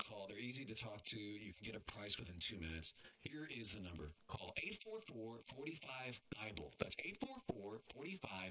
call. They're easy to talk to. You can get a price within 2 minutes. Here is the number. Call 844-45-BIBLE. That's 844-45